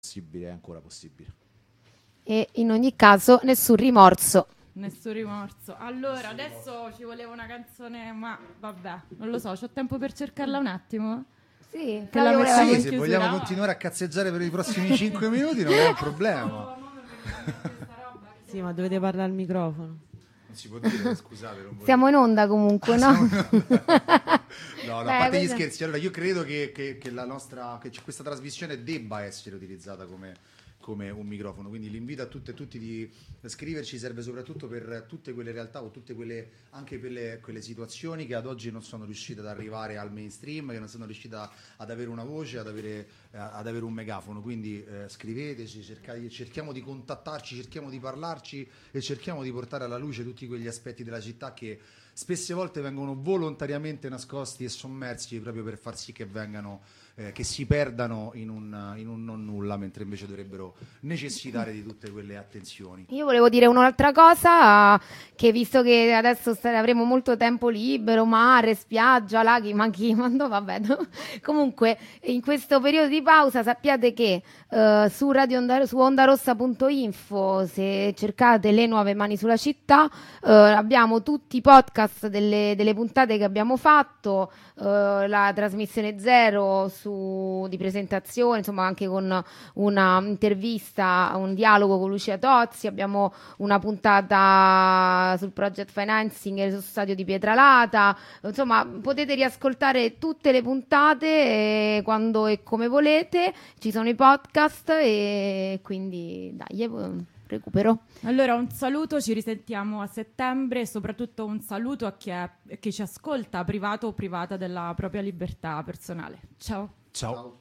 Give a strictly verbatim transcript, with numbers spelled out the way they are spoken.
possibile, è ancora possibile. E in ogni caso nessun rimorso. Nessun rimorso. Allora, nessun adesso rimorso. Ci voleva una canzone, ma vabbè, non lo so, c'ho tempo per cercarla un attimo? Sì, che la sì, se vogliamo continuare a cazzeggiare per i prossimi cinque minuti non è un problema. Sì, ma dovete parlare al microfono. Non si può dire, scusate. Non siamo in onda comunque, ah, no? No, no, Beh, a parte gli scherzi, allora io credo che, che, che la nostra che questa trasmissione debba essere utilizzata come, come un microfono, quindi l'invito a tutte e tutti di scriverci serve soprattutto per tutte quelle realtà o tutte quelle anche per le, quelle situazioni che ad oggi non sono riuscite ad arrivare al mainstream, che non sono riuscite a, ad avere una voce, ad avere, eh, ad avere un megafono, quindi eh, scriveteci, cercate, cerchiamo di contattarci, cerchiamo di parlarci e cerchiamo di portare alla luce tutti quegli aspetti della città che spesse volte vengono volontariamente nascosti e sommersi proprio per far sì che vengano eh, che si perdano in un, in un non nulla, mentre invece dovrebbero necessitare di tutte quelle attenzioni. Io volevo dire un'altra cosa, che visto che adesso st- avremo molto tempo libero, mare, spiaggia, laghi, ma chi mandò, vabbè, no? Comunque in questo periodo di pausa sappiate che uh, su, Radio Onda, su ondarossa punto info, se cercate le nuove mani sulla città, uh, abbiamo tutti i podcast delle, delle puntate che abbiamo fatto, uh, la trasmissione zero su, di presentazione, insomma anche con una intervista, un dialogo con Lucia Tozzi, abbiamo una puntata sul project financing e sullo stadio di Pietralata, insomma potete riascoltare tutte le puntate eh, quando e come volete, ci sono i podcast e quindi dai, recupero. Allora un saluto, ci risentiamo a settembre e soprattutto un saluto a chi, è, a chi ci ascolta, privato o privata della propria libertà personale. Ciao. Ciao.